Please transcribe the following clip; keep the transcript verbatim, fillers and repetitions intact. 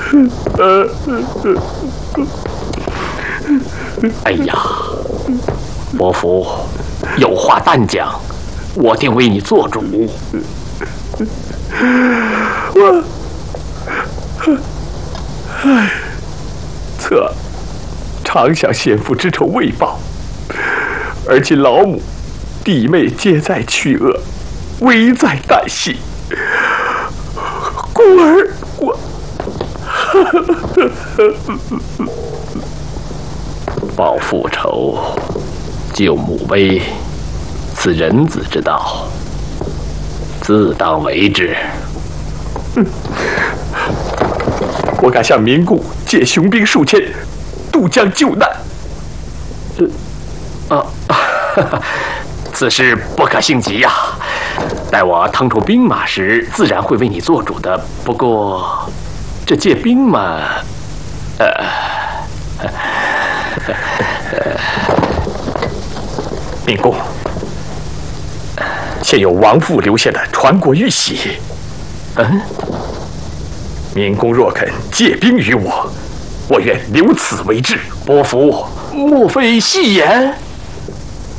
哎呀，伯父，有话但讲，我定为你做主。 我，唉，策常想先父之仇未报，而今老母、弟妹皆在去恶，危在旦夕，故而我。 报父仇，救母危，此人子之道，自当为之。 嗯，我敢向明姑借雄兵数千，渡江救难。 呃，啊，此事不可性急呀。待我腾出兵马时，自然会为你做主的。不过，这借兵嘛，呃。 明公，现有王父留下的传国玉玺。 嗯， 明公若肯借兵于我，我愿留此为质。 伯父，莫非戏言？